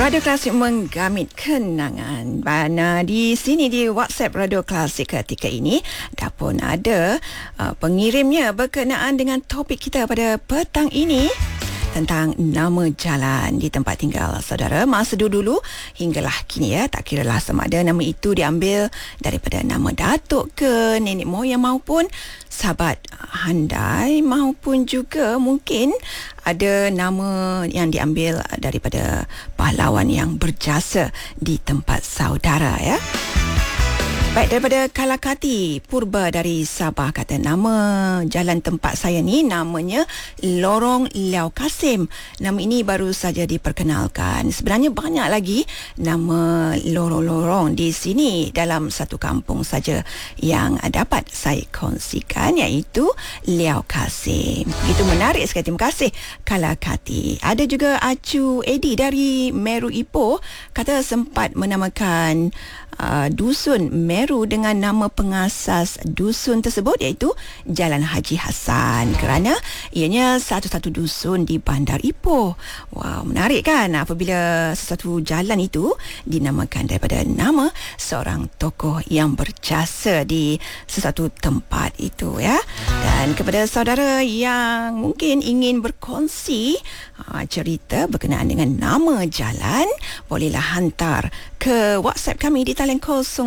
Radio Klasik menggamit kenangan. Mana di sini di WhatsApp Radio Klasik ketika ini dah pun ada pengirimnya berkenaan dengan topik kita pada petang ini tentang nama jalan di tempat tinggal saudara. Masa dulu hinggalah kini tak kiralah sama ada nama itu diambil daripada nama datuk ke nenek moyang maupun sahabat handai, maupun juga mungkin ada nama yang diambil daripada pahlawan yang berjasa di tempat saudara ya. Baik, daripada Kalakati Purba dari Sabah kata nama jalan tempat saya ni namanya Lorong Liao Kasim. Nama ini baru saja diperkenalkan. Sebenarnya banyak lagi nama lorong-lorong di sini dalam satu kampung saja yang dapat saya kongsikan, iaitu Liao Kasim. Itu menarik sekali. Terima kasih Kalakati. Ada juga Acu Edi dari Meru Ipoh kata sempat menamakan dusun Meru dengan nama pengasas dusun tersebut, iaitu Jalan Haji Hassan, kerana ianya satu-satu dusun di Bandar Ipoh. Wow, menarik kan apabila sesuatu jalan itu dinamakan daripada nama seorang tokoh yang berjasa di sesuatu tempat itu ya. Dan kepada saudara yang mungkin ingin berkongsi cerita berkenaan dengan nama jalan, bolehlah hantar ke WhatsApp kami di talian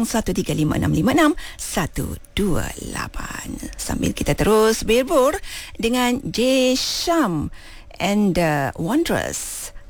0135666128. Sambil kita terus berbur dengan J Sham and the Wanderers.